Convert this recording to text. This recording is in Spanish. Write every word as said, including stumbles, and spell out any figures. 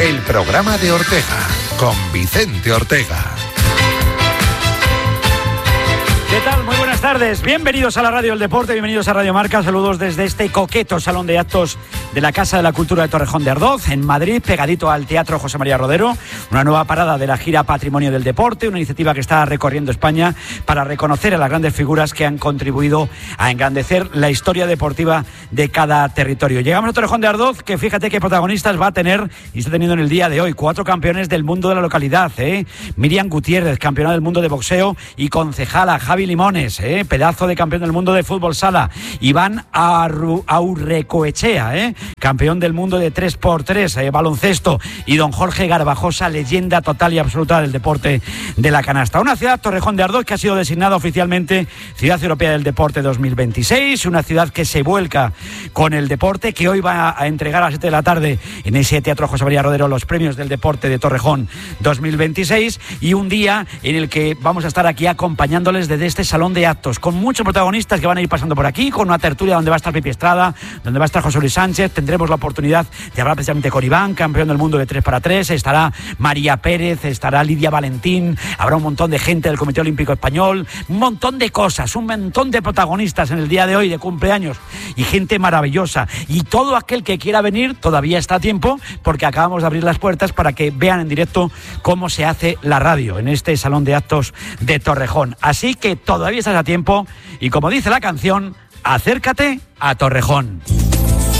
el programa de Ortega, con Vicente Ortega. ¿Qué tal? Muy buenas tardes. Bienvenidos a la Radio del Deporte, bienvenidos a Radio Marca. Saludos desde este coqueto salón de actos de la Casa de la Cultura de Torrejón de Ardoz, en Madrid, pegadito al Teatro José María Rodero. Una nueva parada de la gira Patrimonio del Deporte, una iniciativa que está recorriendo España para reconocer a las grandes figuras que han contribuido a engrandecer la historia deportiva de cada territorio. Llegamos a Torrejón de Ardoz, que fíjate qué protagonistas va a tener y está teniendo en el día de hoy. Cuatro campeones del mundo de la localidad, ¿eh? Miriam Gutiérrez, campeona del mundo de boxeo y concejala. Javi Limones, ¿eh? Pedazo de campeón del mundo de fútbol sala. Iván Arru- Aurrecoechea, ¿eh? Campeón del mundo de tres por tres, eh, baloncesto. Y don Jorge Garbajosa, leyenda total y absoluta del deporte de la canasta. Una ciudad, Torrejón de Ardoz, que ha sido designada oficialmente Ciudad Europea del Deporte dos mil veintiséis. Una ciudad que se vuelca con el deporte, que hoy va a entregar a las siete de la tarde en ese Teatro José María Rodero los premios del deporte de Torrejón dos mil veintiséis. Y un día en el que vamos a estar aquí acompañándoles desde este salón de actos, con muchos protagonistas que van a ir pasando por aquí, con una tertulia donde va a estar Pipi Estrada, donde va a estar José Luis Sánchez. Tendremos la oportunidad de hablar precisamente con Iván, campeón del mundo de tres para tres, estará María Pérez, estará Lidia Valentín, habrá un montón de gente del Comité Olímpico Español, un montón de cosas, un montón de protagonistas en el día de hoy de cumpleaños y gente maravillosa. Y todo aquel que quiera venir todavía está a tiempo, porque acabamos de abrir las puertas para que vean en directo cómo se hace la radio en este salón de actos de Torrejón. Así que todavía estás a tiempo y, como dice la canción, acércate a Torrejón.